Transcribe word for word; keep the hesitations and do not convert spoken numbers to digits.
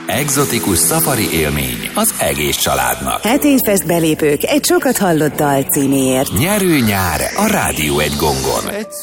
Egzotikus szafari élmény az egész családnak. Hetéfest belépők egy sokat hallott dal címéért. Nyerő nyár a Rádió egy gongon.